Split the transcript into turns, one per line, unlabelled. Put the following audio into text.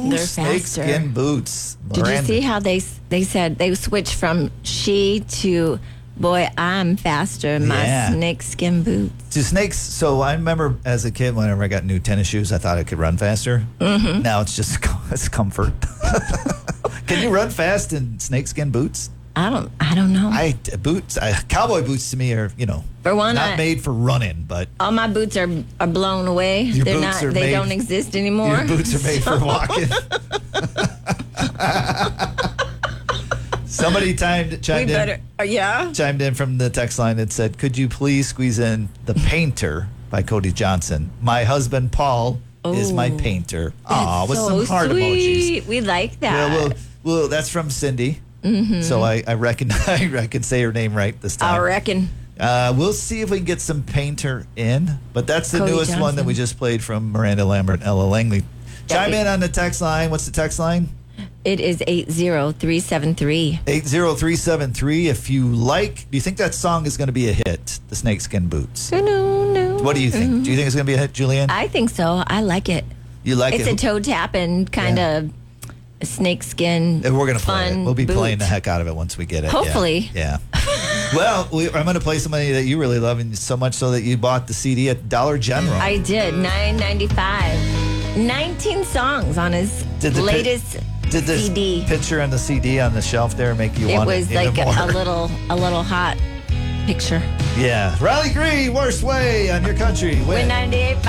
They're
snakeskin
faster.
boots.
Did you
Miranda.
see how they said they switched from she to boy, I'm faster in my
Yeah.
snakeskin boots.
Do snakes? So I remember as a kid, whenever I got new tennis shoes, I thought I could run faster. Mm-hmm. Now it's just it's comfort. Can you run fast in snakeskin boots?
I don't know.
Cowboy boots to me are
For one,
not made for running, but
all my boots are blown away.
Your
They're
boots
not.
are
They
made-
don't exist anymore.
your boots are made for walking. Somebody chimed in from the text line that said, "Could you please squeeze in The Painter by Cody Johnson? My husband Paul is my painter." Aw, with
so
some heart emojis.
sweet. We like that.
Yeah, well, that's from Cindy. Mm-hmm. So I reckon I can say her name right this time.
I reckon.
We'll see if we can get some Painter in, but that's the
Cody
newest one
Johnson.
that we just played from Miranda Lambert and Ella Langley. Chime in on the text line. What's the text line?
It is 80373.
80373. If you like, do you think that song is going to be a hit, The Snakeskin Boots? What do you think? Do you think it's going to be a hit, Julianne?
I think so. I like it.
You like
It's
it?
a toe tapping kind of snakeskin.
And we're going to play it.
fun
We'll be
boot.
playing the heck out of it once we get it.
Hopefully.
Yeah. Well, I'm going to play somebody that you really love, and so much so that you bought the CD at Dollar General.
I did. $9.95. 19 songs on his
Did the
latest
Did this
CD.
picture on the CD on the shelf there make you
It
want
was
it even
like
more?
a little hot picture.
Yeah. Riley Green, Worst Way on Your Country.
Win 98.